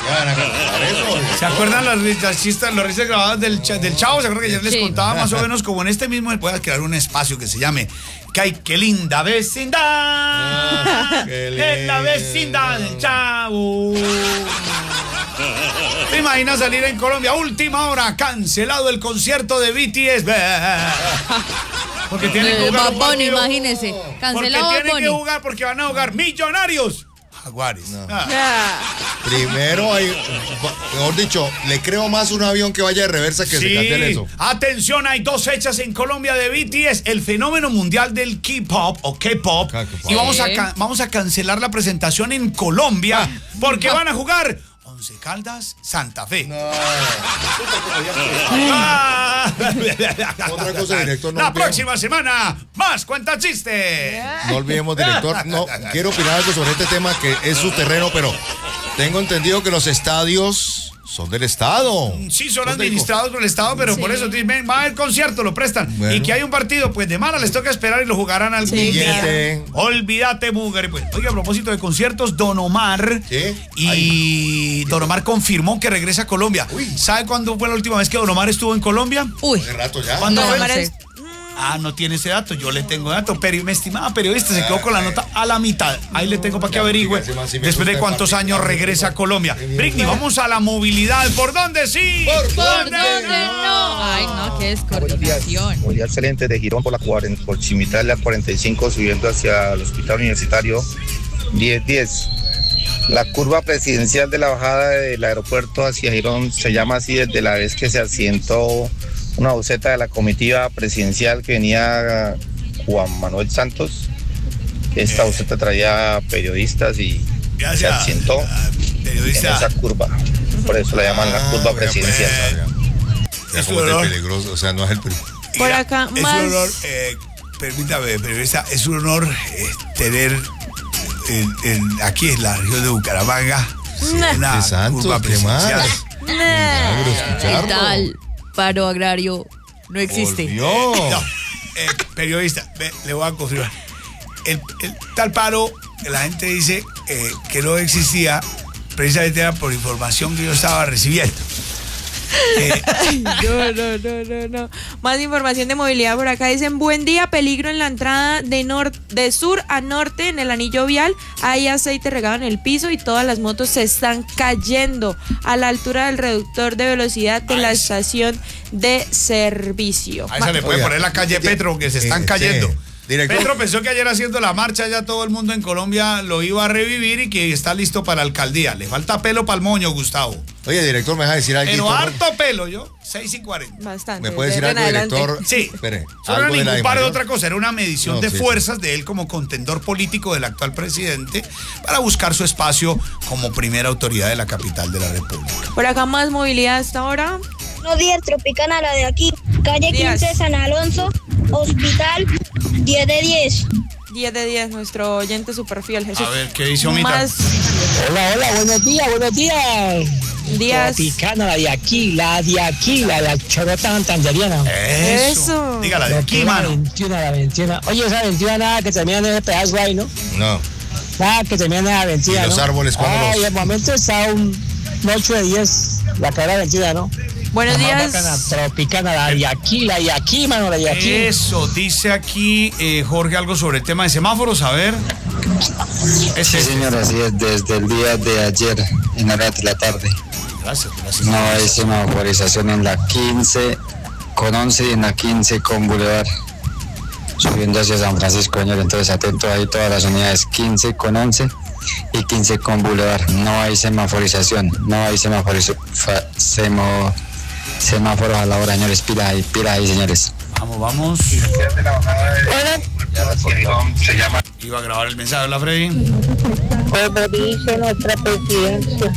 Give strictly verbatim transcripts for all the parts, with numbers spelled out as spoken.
¿Se acuerdan los risas, los risas grabadas del, del Chavo? ¿Se acuerdan que ayer les sí. contaba más o menos como en este mismo? Voy a crear un espacio que se llame que hay qué linda vecindad, ah, qué la vecindad del Chavo. ¿Te imaginas salir en Colombia? Última hora, cancelado el concierto de B T S. Porque tienen que jugar. Baboni, imagínese. Cancelado. Porque tienen Baboni. que jugar porque van a jugar Millonarios. Jaguares. No. Ah. Primero hay, mejor dicho, le creo más un avión que vaya de reversa que sí. se cancele eso. Atención, hay dos fechas en Colombia de B T S, el fenómeno mundial del K-pop o K-pop. Y vamos a, vamos a cancelar la presentación en Colombia ah. porque ah. van a jugar Once Caldas, Santa Fe. No. Ah. Otra cosa, director. No la olvidemos. próxima semana, más cuenta chiste. No olvidemos, director. No, quiero opinar algo sobre este tema que es su terreno, pero tengo entendido que los estadios son del Estado. Sí, son administrados por el Estado, pero sí. por eso dicen, va a haber concierto, lo prestan. Bueno. Y que hay un partido, pues de mala les toca esperar y lo jugarán algún sí, día. Sí. Olvídate, Mugre. Pues, oiga, a propósito de conciertos, Don Omar. ¿Sí? Y Ay. Don Omar confirmó que regresa a Colombia. Uy. ¿Sabe cuándo fue la última vez que Don Omar estuvo en Colombia? Uy. Hace rato ya. ¿Cuándo Don fue? Omar es... Ah, no tiene ese dato, yo le tengo dato, pero mi estimada periodista se quedó con la nota a la mitad. Ahí le tengo para que averigüe después de cuántos años regresa a Colombia. Britney, vamos a la movilidad. ¿Por dónde sí? ¿Por dónde no? Ay, no, qué descoordinación. Movilidad excelente de Girón por la cuarenta, por Chimital, la cuarenta y cinco, subiendo hacia el Hospital Universitario diez diez. La curva presidencial de la bajada del aeropuerto hacia Girón se llama así desde la vez que se asientó una buseta de la comitiva presidencial que venía Juan Manuel Santos. Esta buseta traía periodistas y ya, se asientó en esa curva. Por eso la llaman ah, la curva presidencial. Es un honor peligroso, o sea, no es el primero. Por acá, es más. un honor, eh, permítame, periodista, es un honor eh, tener el, el, aquí en la región de Bucaramanga sí, una de Santos, curva presidencial. ¿Qué tal? Paro agrario no existe. No, eh, periodista, ve, le voy a confirmar. El, el tal paro, la gente dice eh, que no existía, precisamente era por información que yo estaba recibiendo. Eh. No, no, no, no, no. Más información de movilidad por acá. Dicen, buen día, peligro en la entrada de, nor de sur a norte en el anillo vial. Hay aceite regado en el piso y todas las motos se están cayendo a la altura del reductor de velocidad de la estación de servicio. A esa le puede poner la calle Petro, que se están cayendo. Sí. Director. Petro pensó que ayer haciendo la marcha ya todo el mundo en Colombia lo iba a revivir y que está listo para la alcaldía. Le falta pelo para el moño, Gustavo. Oye, director, ¿me deja decir algo? Pero harto pelo, yo. seis y cuarenta. Bastante. ¿Me puede decir algo, director? Sí. Espere. No era ningún paro de otra cosa, era una medición no, de sí, fuerzas sí. de él como contendor político del actual presidente para buscar su espacio como primera autoridad de la capital de la República. Por acá más movilidad hasta ahora. Buenos días, Tropicana, la de aquí. Calle días. quince, San Alonso, Hospital, diez de diez. diez de diez, nuestro oyente super fiel, Jesús. A ver, ¿qué dice Omita? Más... Hola, hola, buenos días, buenos días. días. Tropicana, la de aquí, la de aquí, la de la Chorota Santanderiana. Eso. Eso. Dígala de aquí, mano. La veintiuno, la veintiuno. Oye, esa veintiuno nada que termina en ese pedazo ahí, ¿no? No. Nada que termina en esa veintiuno, ¿Y los ¿no? árboles cuando ah, los...? y el momento está un ocho de diez, la cara veintiuno, ¿no? Buenos días. Bacana, Tropicana, la de aquí, la de aquí, mano, la de aquí. Eso, dice aquí eh, Jorge algo sobre el tema de semáforos, a ver. Es sí, señor, así es, desde el día de ayer, en horas de la tarde. Gracias, gracias. No hay semaforización en la quince con once y en la quince con Boulevard. Subiendo hacia San Francisco, señor, entonces atento ahí todas las unidades quince con once y quince con Boulevard. No hay semaforización, no hay semaforización. Semo, semáforos a la hora, señores, pila ahí, pila ahí, señores. Vamos, vamos. Hola. Se llama. Iba a grabar el mensaje, ¿la Freddy? Como dice nuestra presidencia,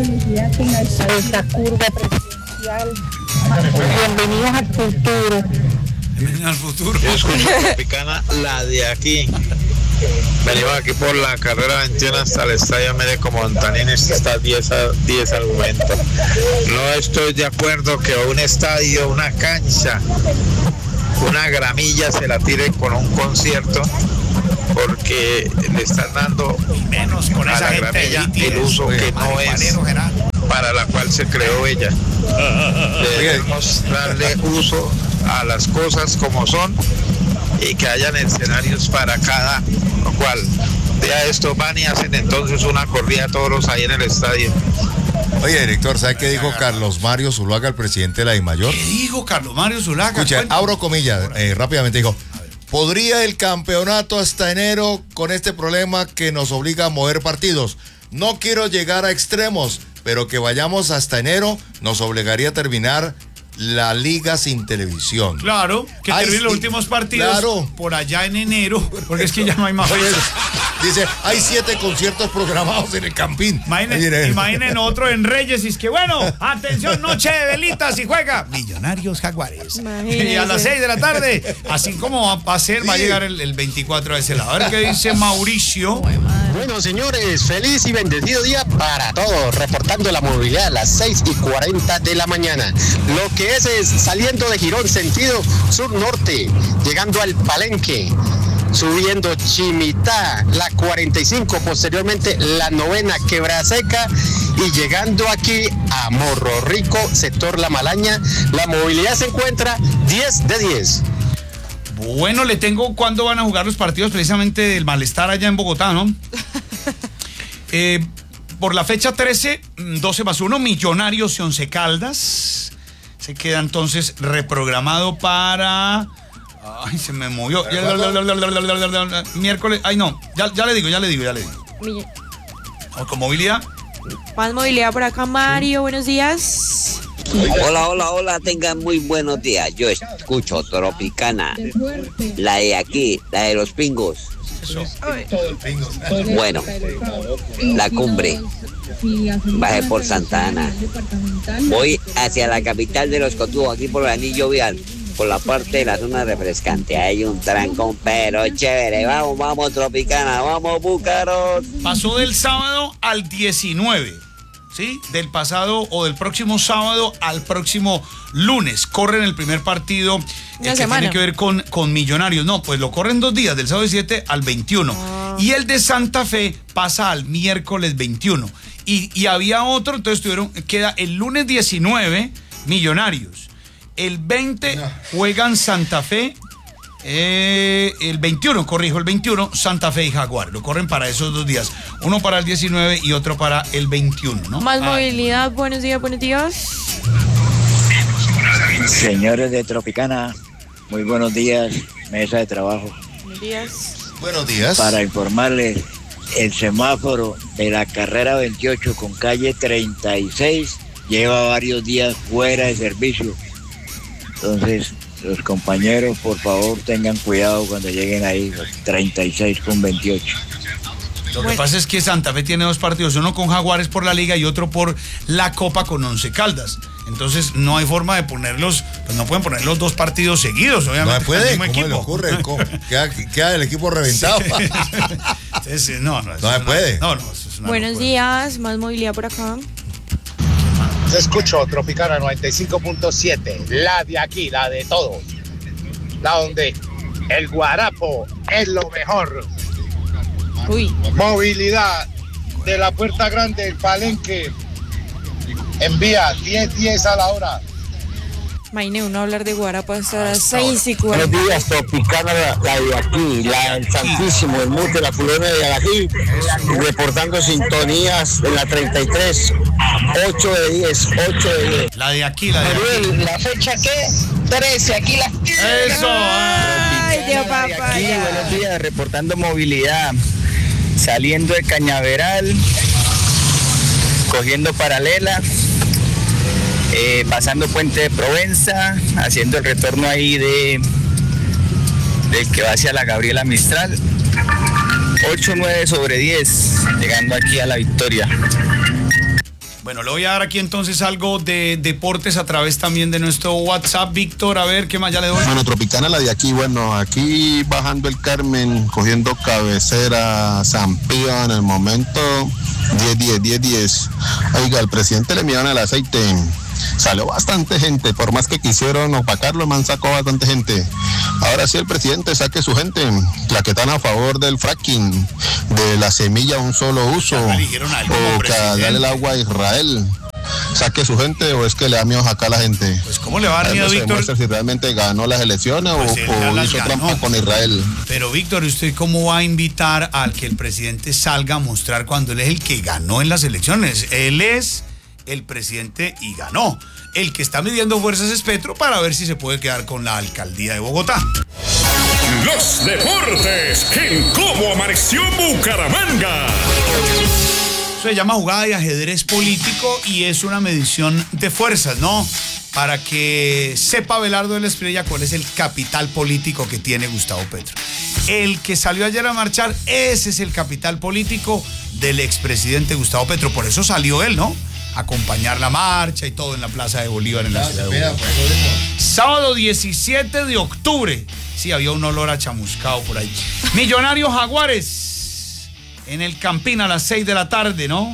a esta curva presidencial. Bienvenidos al futuro. Bienvenidos al futuro. Yo escucho Tropicana, la de aquí. Venimos aquí por la carrera veintiuno hasta el estadio Médico Montanines, está diez al momento. No estoy de acuerdo que un estadio, una cancha, una gramilla se la tire con un concierto, porque le están dando menos con a esa la gente gramilla el uso que no es se creó ella. Debemos darle uso a las cosas como son y que hayan escenarios para cada cual. Ya esto van y hacen entonces una corrida todos ahí en el estadio. Oye, director, ¿sabe qué dijo Carlos Mario Zuluaga, el presidente de la DIMAYOR? ¿Qué dijo Carlos Mario Zuluaga? Escucha, Cuenta. abro comillas, eh, rápidamente dijo, ¿podría el campeonato hasta enero con este problema que nos obliga a mover partidos? No quiero llegar a extremos, pero que vayamos hasta enero nos obligaría a terminar la liga sin televisión. Claro, que Ay, termine sí, los últimos partidos claro. por allá en enero, porque es que ya no hay más. Oye, dice, hay siete conciertos programados en el Campín. Imaginen, imaginen otro en Reyes y es que bueno, atención, noche de velitas y juega Millonarios Jaguares. Imagínese. Y a las seis de la tarde, así como va a ser, sí. va a llegar el, el veinticuatro a ese lado. A ver qué dice Mauricio. Bueno, señores, feliz y bendecido día para todos. Reportando la movilidad a las seis y cuarenta de la mañana. Lo que es es saliendo de Girón, sentido sur-norte, llegando al Palenque, subiendo Chimitá, la cuarenta y cinco, posteriormente la novena Quebrada Seca y llegando aquí a Morro Rico, sector La Malaña. La movilidad se encuentra diez de diez. Bueno, le tengo cuándo van a jugar los partidos precisamente del malestar allá en Bogotá, ¿no? eh, por la fecha trece, doce más uno, Millonarios y Once Caldas. Se queda entonces reprogramado para... Ay, se me movió. Miércoles... Ay, no. Ya, ya le digo, ya le digo, ya le digo. Mill- ¿Con movilidad? Más movilidad por acá, Mario. Buenos días. Hola, hola, hola, tengan muy buenos días. Yo escucho Tropicana, la de aquí, la de los pingos. Bueno, la cumbre. Bajé por Santa Ana. Voy hacia la capital de los Cotudos, aquí por el anillo vial, por la parte de la zona refrescante. Hay un trancón, pero chévere. Vamos, vamos, Tropicana, vamos, Búcaros. Pasó del sábado al diecinueve. ¿Sí? Del pasado o del próximo sábado al próximo lunes. Corren el primer partido eh, que semana. tiene que ver con, con Millonarios. No, pues lo corren dos días, del sábado diecisiete al veintiuno. Oh. Y el de Santa Fe pasa al miércoles veintiuno. Y, y había otro, entonces tuvieron, queda el lunes diecinueve, Millonarios. El veinte no. juegan Santa Fe. Eh, el veintiuno, corrijo, el veintiuno, Santa Fe y Jaguar. Lo corren para esos dos días. Uno para el diecinueve y otro para el veintiuno, ¿no? Más ah. movilidad, buenos días, buenos días. Señores de Tropicana, muy buenos días, mesa de trabajo. Buenos días. Buenos días. Para informarles, el semáforo de la carrera veintiocho con calle treinta y seis lleva varios días fuera de servicio. Entonces, los compañeros, por favor, tengan cuidado cuando lleguen ahí, treinta y seis con veintiocho. Lo que pasa es que Santa Fe tiene dos partidos, uno con Jaguares por la Liga y otro por la Copa con Once Caldas. Entonces no hay forma de ponerlos, pues no pueden poner los dos partidos seguidos, obviamente. No puede, ¿cómo equipo. le ocurre? Queda, queda el equipo reventado. Sí, sí, no, no, no se puede. No, no, eso es una Buenos locura. días, más movilidad por acá. Te escucho Tropicana noventa y cinco punto siete, la de aquí, la de todos. La donde el guarapo es lo mejor. Uy. Movilidad de la Puerta Grande del Palenque. Envía diez diez a la hora. Imagine uno hablar de Guarapa hasta las seis y cuarenta. Buenos días, Tropicana, la, la de aquí, la del Santísimo, el Mute, la Fulana de aquí, reportando sintonías en la treinta y tres, ocho de diez, ocho de diez. La de aquí, la de aquí. ¿La fecha qué? trece, aquí la... Eso. Ay, Dios papá. Aquí, buenos días, reportando movilidad, saliendo de Cañaveral, cogiendo paralela. Eh, pasando Puente de Provenza, haciendo el retorno ahí de del que va hacia la Gabriela Mistral. ocho nueve sobre diez, llegando aquí a la Victoria. Bueno, le voy a dar aquí entonces algo de deportes a través también de nuestro WhatsApp. Víctor, a ver, ¿qué más ya le doy? Bueno, Tropicana, la de aquí, bueno, aquí bajando el Carmen, cogiendo cabecera, San Pío en el momento, diez diez, diez diez. Oiga, el presidente le enviaron el aceite. Salió bastante gente, por más que quisieron opacarlo, man sacó bastante gente. Ahora sí el presidente saque su gente, la que están a favor del fracking, de la semilla a un solo uso, o que darle el agua a Israel. saque su gente o es que le da miedo sacar a la gente? Pues ¿cómo le va a dar miedo, Víctor? Si realmente ganó las elecciones pues o, o hizo trampa con Israel. Pero Víctor, ¿usted cómo va a invitar al que el presidente salga a mostrar cuando él es el que ganó en las elecciones? Él es el presidente y ganó. El que está midiendo fuerzas es Petro para ver si se puede quedar con la alcaldía de Bogotá. Los deportes en Cómo Amaneció Bucaramanga. Eso se llama jugada de ajedrez político y es una medición de fuerzas, ¿no? Para que sepa Abelardo de la Espriella cuál es el capital político que tiene Gustavo Petro. El que salió ayer a marchar, ese es el capital político del expresidente Gustavo Petro. Por eso salió él, ¿no? Acompañar la marcha y todo en la Plaza de Bolívar en la ciudad de Bogotá. Sábado diecisiete de octubre. Sí, había un olor a chamuscado por ahí. Millonarios Jaguares en el Campín a las seis de la tarde, ¿no?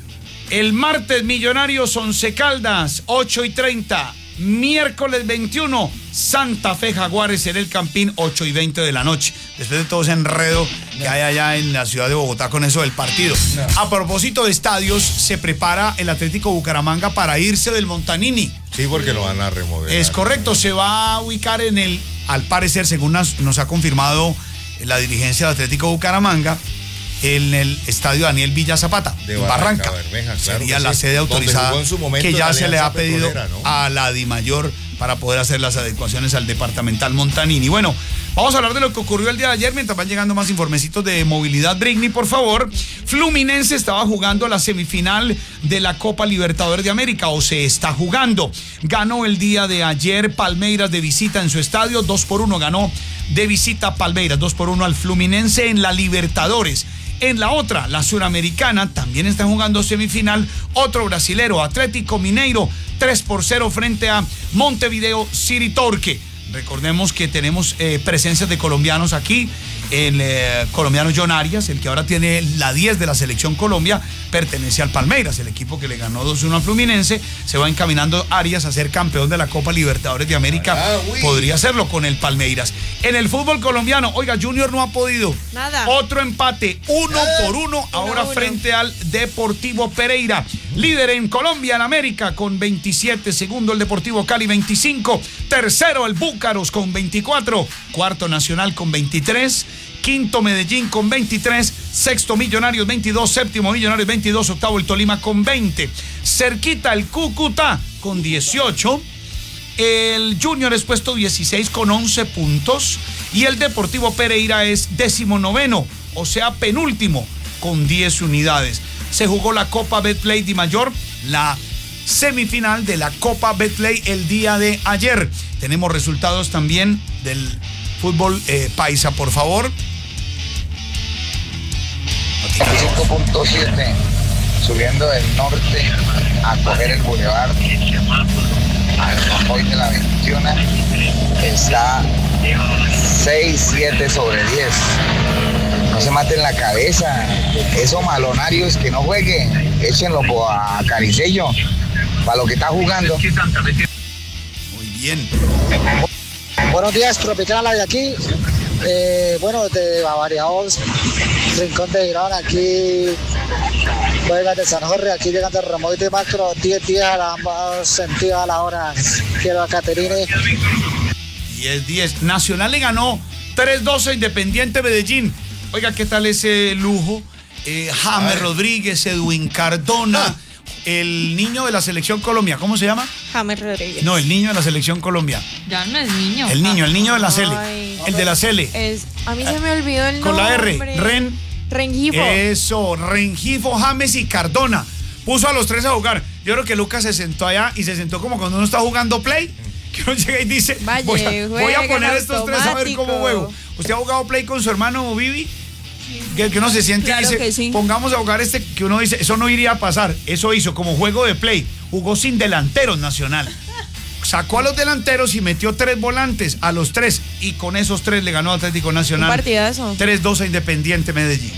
El martes Millonarios Once Caldas, ocho y treinta. Miércoles veintiuno, Santa Fe Jaguares en el Campín, ocho y veinte de la noche. Después de todo ese enredo que hay allá en la ciudad de Bogotá con eso del partido. A propósito de estadios, se prepara el Atlético Bucaramanga para irse del Montanini. Sí, porque lo van a remover. Es correcto, se va a ubicar en el, al parecer, según nos, nos ha confirmado la dirigencia del Atlético Bucaramanga, en el estadio Daniel Villa Zapata, de en Barranca. Bermeja, claro. Sería la sí, sede autorizada que ya se le ha pedido, ¿no?, a la DIMAYOR para poder hacer las adecuaciones al departamental Montanini. Bueno, vamos a hablar de lo que ocurrió el día de ayer mientras van llegando más informecitos de movilidad. Brigney, por favor. Fluminense estaba jugando la semifinal de la Copa Libertadores de América, o se está jugando. Ganó el día de ayer Palmeiras de visita en su estadio, dos por uno ganó de visita Palmeiras, dos por uno al Fluminense en la Libertadores. En la otra, la suramericana, también está jugando semifinal, otro brasilero, Atlético Mineiro, tres por cero frente a Montevideo City Torque. Recordemos que tenemos eh, presencias de colombianos aquí. El eh, colombiano John Arias, el que ahora tiene la diez de la selección Colombia, pertenece al Palmeiras, el equipo que le ganó dos uno al Fluminense. Se va encaminando Arias a ser campeón de la Copa Libertadores de América. Ah, Podría hacerlo con el Palmeiras. En el fútbol colombiano, oiga, Junior no ha podido. Nada. Otro empate, uno ah, por uno, ahora uno. frente al Deportivo Pereira. Líder en Colombia, en América, con veintisiete. Segundo, el Deportivo Cali, veinticinco. Tercero, el Búcaros, con veinticuatro. Cuarto, Nacional, con veintitrés. Quinto, Medellín con veintitrés, sexto, Millonarios veintidós, séptimo, Millonarios veintidós, octavo, el Tolima con veinte. Cerquita, el Cúcuta con dieciocho. El Junior es puesto dieciséis con once puntos. Y el Deportivo Pereira es décimo noveno, o sea, penúltimo, con diez unidades. Se jugó la Copa Betplay DIMAYOR, la semifinal de la Copa Betplay el día de ayer. Tenemos resultados también del fútbol eh, paisa, por favor. cinco punto siete, subiendo del norte a coger el bulevar al hoy de la veintiuno, está seis siete sobre diez. No se maten la cabeza, esos malonarios que no jueguen, échenlo a Caricello para lo que está jugando. Muy bien. Buenos días, Tropical de aquí. Eh, bueno, de variados Rincón de Girón, aquí juegan de San Jorge, aquí llegan de Ramón de Macro, diez días a la ambas sentidos a la hora. Quiero a Caterine. diez diez. Nacional le ganó tres dos a Independiente Medellín. Oiga, ¿qué tal ese lujo? Eh, James Rodríguez, Edwin Cardona. Ah. El niño de la selección Colombia, ¿cómo se llama? James Rodríguez. No, el niño de la selección Colombia. Ya no es niño. El niño, el niño de la Cele. El de la Cele. Es, a mí se me olvidó el Con nombre. Con la R. Ren. Rengifo. Eso, Rengifo, James y Cardona. Puso a los tres a jugar. Yo creo que Lucas se sentó allá y se sentó como cuando uno está jugando play. Que uno llega y dice, Vaya, voy, a, voy a poner estos automático. tres a ver cómo juego. ¿Usted ha jugado play con su hermano Vivi? Que, que uno se siente claro y dice, sí. Pongamos a jugar este, que uno dice, eso no iría a pasar. Eso hizo como juego de play. Jugó sin delanteros Nacional. Sacó a los delanteros y metió tres volantes, a los tres. Y con esos tres le ganó Atlético Nacional. Un partidazo. tres dos a Independiente Medellín.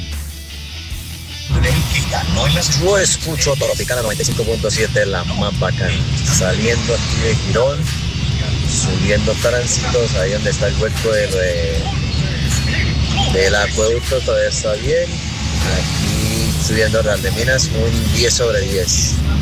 Yo escucho Tropical noventa y cinco punto siete, la más bacana. Saliendo aquí de Girón, subiendo tránsitos, ahí donde está el hueco de... de del acueducto todavía está bien. Aquí subiendo Real de Minas, un diez sobre diez.